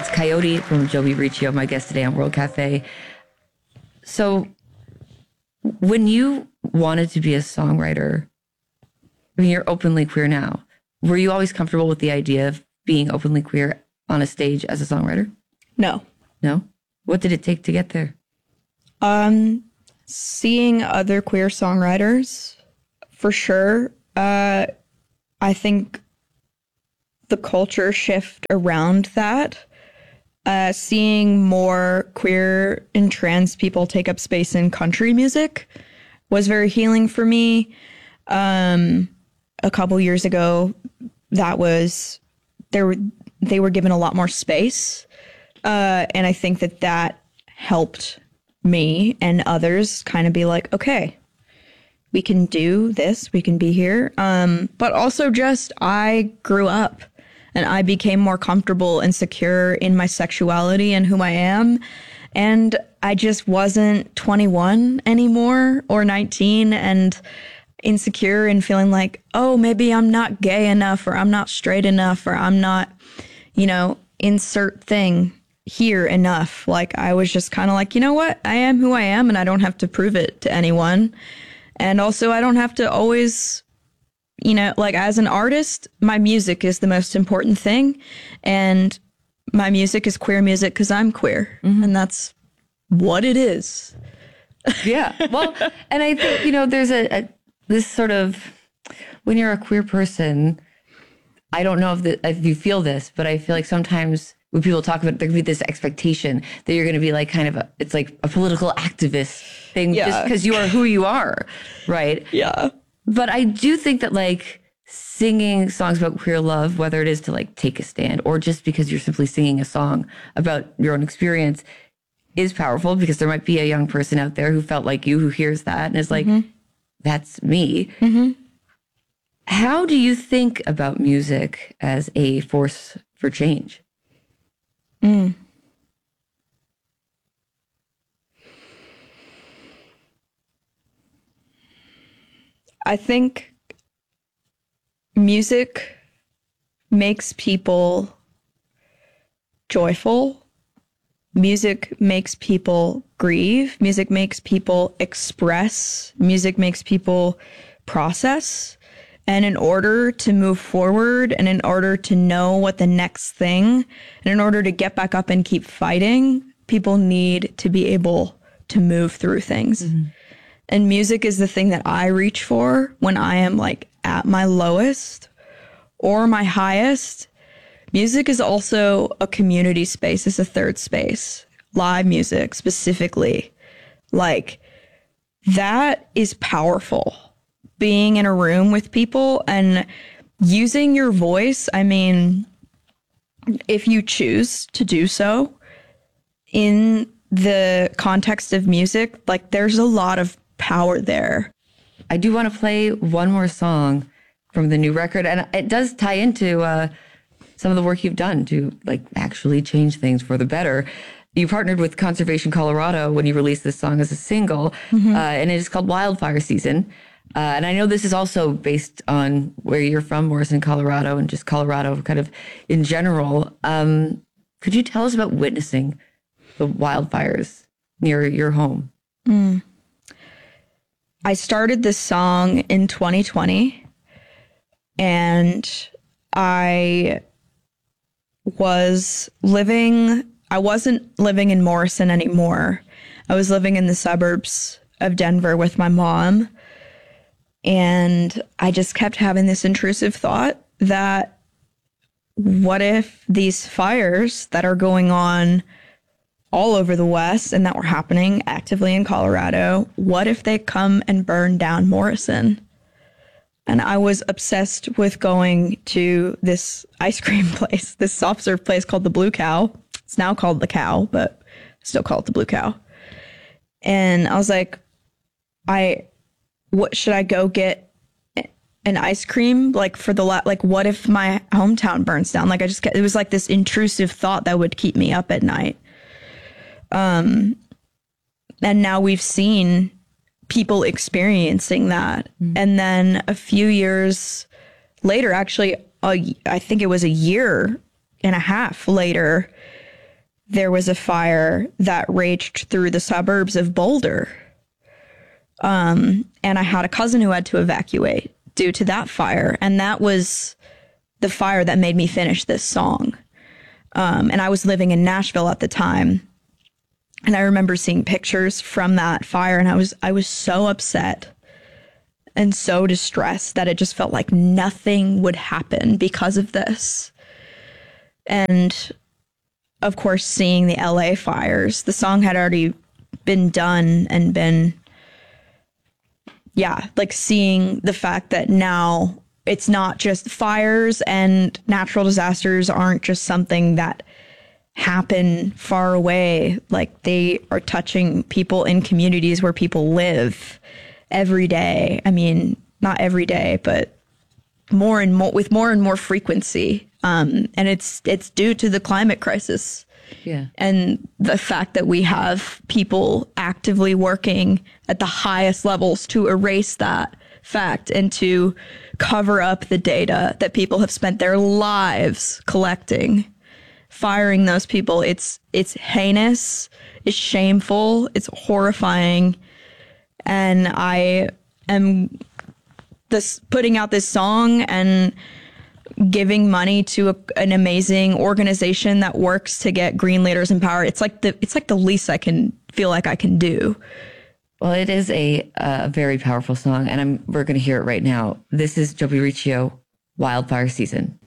Coyote from Joey Riccio, my guest today on World Cafe. So when you wanted to be a songwriter, I mean, you're openly queer now. Were you always comfortable with the idea of being openly queer on a stage as a songwriter? No. No? What did it take to get there? Seeing other queer songwriters, for sure. I think the culture shift around that, seeing more queer and trans people take up space in country music was very healing for me. A couple years ago, they were given a lot more space. And I think that helped me and others kind of be like, okay, we can do this, we can be here. But also just I grew up and I became more comfortable and secure in my sexuality and who I am. And I just wasn't 21 anymore or 19 and insecure and feeling like, oh, maybe I'm not gay enough or I'm not straight enough or I'm not, insert thing here enough. Like I was just kind of like, you know what? I am who I am and I don't have to prove it to anyone. And also I don't have to always, like as an artist, my music is the most important thing. And my music is queer music because I'm queer. Mm-hmm. And that's what it is. Yeah. Well, and I think, there's this sort of, when you're a queer person, I don't know if you feel this, but I feel like sometimes when people talk about it, there can be this expectation that you're going to be like it's like a political activist thing just because you are who you are, right? Yeah. But I do think that like singing songs about queer love, whether it is to like take a stand or just because you're simply singing a song about your own experience is powerful because there might be a young person out there who felt like you, who hears that and is like, that's me. Mm-hmm. How do you think about music as a force for change? I think music makes people joyful. Music makes people grieve. Music makes people express. Music makes people process. And in order to move forward and in order to know what the next thing, and in order to get back up and keep fighting, people need to be able to move through things. Mm-hmm. And music is the thing that I reach for when I am like at my lowest or my highest. Music is also a community space. It's a third space. Live music specifically. Like that is powerful. Being in a room with people and using your voice. I mean, if you choose to do so in the context of music, like there's a lot of power there. I do want to play one more song from the new record, and it does tie into some of the work you've done to like actually change things for the better. You partnered with Conservation Colorado when you released this song as a single, and it is called Wildfire Season. And I know this is also based on where you're from, Morrison, Colorado, and just Colorado kind of in general. Could you tell us about witnessing the wildfires near your home? I started this song in 2020, and I wasn't living in Morrison anymore. I was living in the suburbs of Denver with my mom. And I just kept having this intrusive thought that what if these fires that are going on all over the West and that were happening actively in Colorado, what if they come and burn down Morrison? And I was obsessed with going to this ice cream place, this soft serve place called the Blue Cow. It's now called the Cow, but I still call it the Blue Cow. And I was like, what should I go get an ice cream like for like what if my hometown burns down? Like it was like this intrusive thought that would keep me up at night. And now we've seen people experiencing that. And then a few years later, actually, I think it was a year and a half later, there was a fire that raged through the suburbs of Boulder. And I had a cousin who had to evacuate due to that fire. And that was the fire that made me finish this song. And I was living in Nashville at the time. And I remember seeing pictures from that fire, and I was so upset and so distressed that it just felt like nothing would happen because of this. And of course, seeing the LA fires, the song had already been done and been, like seeing the fact that now it's not just fires and natural disasters aren't just something that happen far away. Like, they are touching people in communities where people live every day. I mean, not every day, but more and more, with more and more frequency. And it's due to the climate crisis. Yeah. And the fact that we have people actively working at the highest levels to erase that fact and to cover up the data that people have spent their lives collecting. Firing those people, it's heinous, it's shameful, it's horrifying. And I am putting out this song and giving money to an amazing organization that works to get green leaders in power. It's like the least I can feel like I can do. Well, it is a very powerful song, and we're going to hear it right now. This is Joe Riccio, Wildfire Season.